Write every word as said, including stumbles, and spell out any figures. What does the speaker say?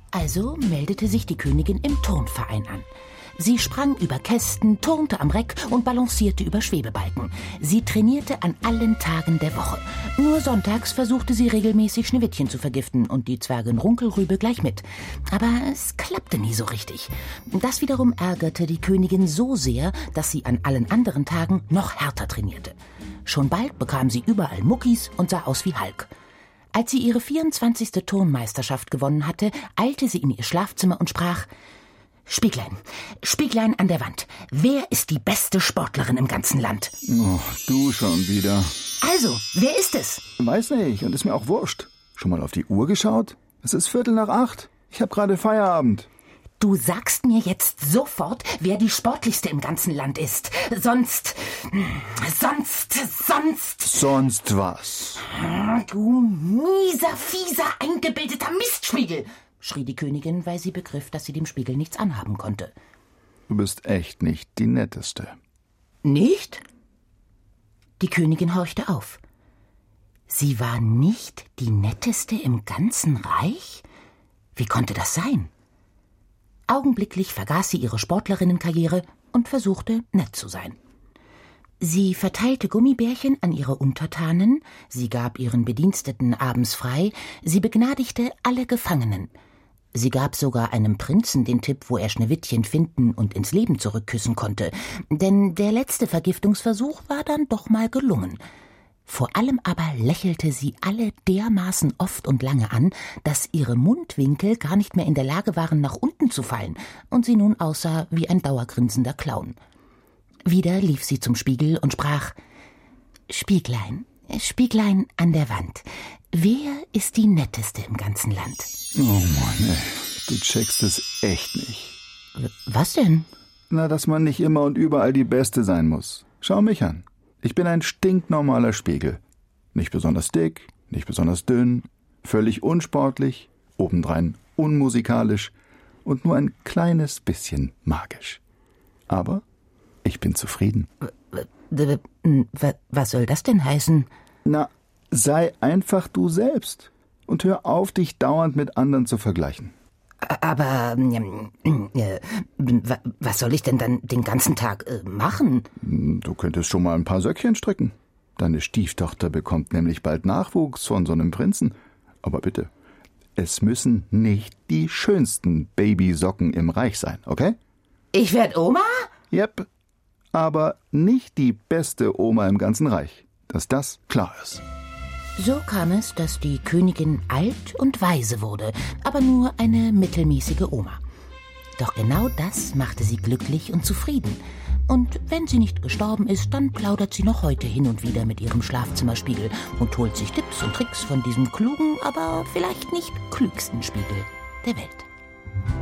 Also meldete sich die Königin im Turnverein an. Sie sprang über Kästen, turnte am Reck und balancierte über Schwebebalken. Sie trainierte an allen Tagen der Woche. Nur sonntags versuchte sie regelmäßig Schneewittchen zu vergiften und die Zwergin Runkelrübe gleich mit. Aber es klappte nie so richtig. Das wiederum ärgerte die Königin so sehr, dass sie an allen anderen Tagen noch härter trainierte. Schon bald bekam sie überall Muckis und sah aus wie Hulk. Als sie ihre vierundzwanzigste Turnmeisterschaft gewonnen hatte, eilte sie in ihr Schlafzimmer und sprach: Spieglein, Spieglein an der Wand, wer ist die beste Sportlerin im ganzen Land? Oh, du schon wieder. Also, wer ist es? Weiß nicht und ist mir auch wurscht. Schon mal auf die Uhr geschaut? Es ist Viertel nach acht. Ich habe gerade Feierabend. Du sagst mir jetzt sofort, wer die sportlichste im ganzen Land ist. Sonst, sonst, sonst... Sonst was? Du mieser, fieser, eingebildeter Mistspiegel, schrie die Königin, weil sie begriff, dass sie dem Spiegel nichts anhaben konnte. Du bist echt nicht die Netteste. Nicht? Die Königin horchte auf. Sie war nicht die Netteste im ganzen Reich? Wie konnte das sein? Augenblicklich vergaß sie ihre Sportlerinnenkarriere und versuchte, nett zu sein. Sie verteilte Gummibärchen an ihre Untertanen, sie gab ihren Bediensteten abends frei, sie begnadigte alle Gefangenen. Sie gab sogar einem Prinzen den Tipp, wo er Schneewittchen finden und ins Leben zurückküssen konnte, denn der letzte Vergiftungsversuch war dann doch mal gelungen. Vor allem aber lächelte sie alle dermaßen oft und lange an, dass ihre Mundwinkel gar nicht mehr in der Lage waren, nach unten zu fallen und sie nun aussah wie ein dauergrinsender Clown. Wieder lief sie zum Spiegel und sprach: Spieglein, Spieglein an der Wand, wer ist die Netteste im ganzen Land? Oh Mann, ey, du checkst es echt nicht. Was denn? Na, dass man nicht immer und überall die Beste sein muss. Schau mich an. Ich bin ein stinknormaler Spiegel. Nicht besonders dick, nicht besonders dünn, völlig unsportlich, obendrein unmusikalisch und nur ein kleines bisschen magisch. Aber ich bin zufrieden. Was soll das denn heißen? Na, sei einfach du selbst und hör auf, dich dauernd mit anderen zu vergleichen. Aber äh, was soll ich denn dann den ganzen Tag äh, machen? Du könntest schon mal ein paar Söckchen stricken. Deine Stieftochter bekommt nämlich bald Nachwuchs von so einem Prinzen. Aber bitte, es müssen nicht die schönsten Babysocken im Reich sein, okay? Ich werd Oma? Yep, aber nicht die beste Oma im ganzen Reich, dass das klar ist. So kam es, dass die Königin alt und weise wurde, aber nur eine mittelmäßige Oma. Doch genau das machte sie glücklich und zufrieden. Und wenn sie nicht gestorben ist, dann plaudert sie noch heute hin und wieder mit ihrem Schlafzimmerspiegel und holt sich Tipps und Tricks von diesem klugen, aber vielleicht nicht klügsten Spiegel der Welt.